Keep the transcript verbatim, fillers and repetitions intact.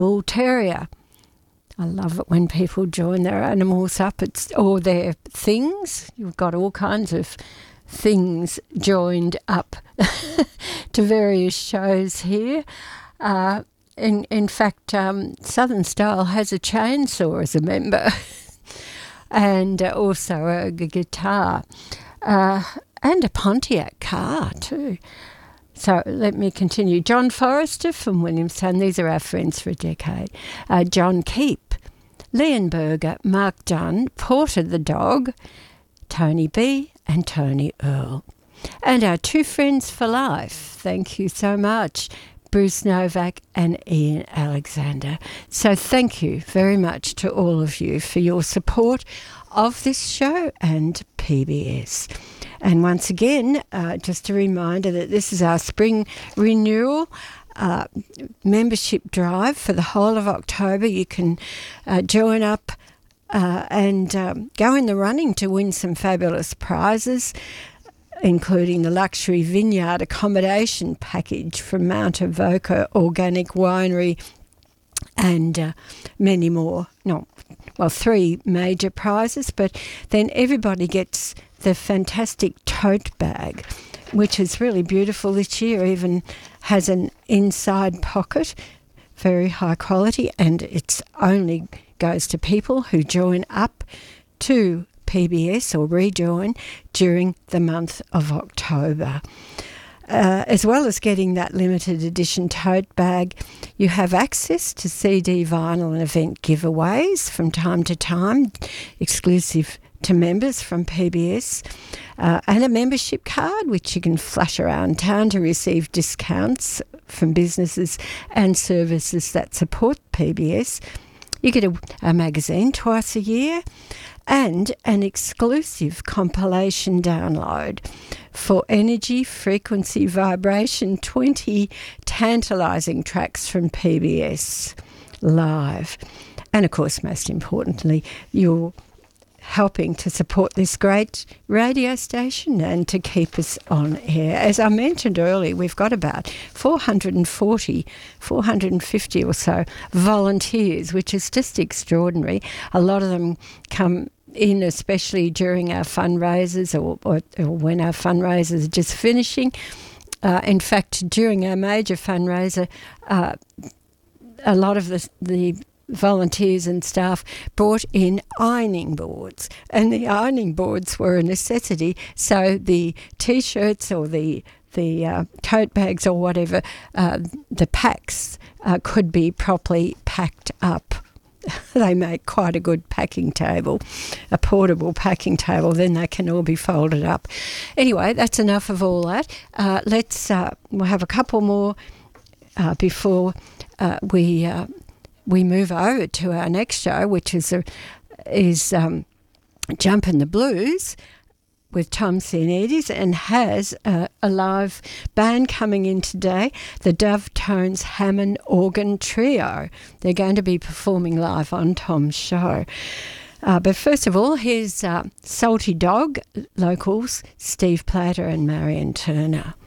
Bull Terrier. I love it when people join their animals up, it's or their things. You've got all kinds of things joined up to various shows here. Uh, in in fact, um, Southern Style has a chainsaw as a member, and uh, also a g- guitar, uh, and a Pontiac car too. So let me continue. John Forrester from Williamstown. These are our friends for a decade. Uh, John Keep, Leon Berger, Mark Dunn, Porter the dog, Tony B and Tony Earl. And our two friends for life. Thank you so much. Bruce Novak and Ian Alexander. So thank you very much to all of you for your support of this show and P B S. And once again, uh, just a reminder that this is our spring renewal uh, membership drive for the whole of October. You can uh, join up uh, and um, go in the running to win some fabulous prizes, including the luxury vineyard accommodation package from Mount Avoca Organic Winery and uh, many more. No, well, three major prizes, but then everybody gets the fantastic tote bag, which is really beautiful this year, even has an inside pocket, very high quality, and it's only goes to people who join up to P B S or rejoin during the month of October. Uh, as well as getting that limited edition tote bag, you have access to C D, vinyl and event giveaways from time to time, exclusive to members from P B S, uh, and a membership card which you can flash around town to receive discounts from businesses and services that support P B S. You get a, a magazine twice a year and an exclusive compilation download for Energy, Frequency, Vibration, twenty tantalising tracks from P B S live. And of course, most importantly, you're helping to support this great radio station and to keep us on air. As I mentioned earlier, we've got about four hundred forty, four hundred fifty or so volunteers, which is just extraordinary. A lot of them come in especially during our fundraisers or, or, or when our fundraisers are just finishing. Uh, in fact, during our major fundraiser, uh, a lot of the, the volunteers and staff brought in ironing boards, and the ironing boards were a necessity, so the T-shirts or the the uh, tote bags or whatever, uh, the packs uh, could be properly packed up. They make quite a good packing table, a portable packing table, then they can all be folded up. Anyway, that's enough of all that. Uh, let's, uh, we'll have a couple more uh, before uh, we uh, we move over to our next show, which is, a, is um, Jumpin' the Blues with Tom Cianides, and has uh, a live band coming in today, the Dove Tones Hammond Organ Trio. They're going to be performing live on Tom's show. Uh, but first of all, here's uh, Salty Dog, locals, Steve Platter and Marion Turner.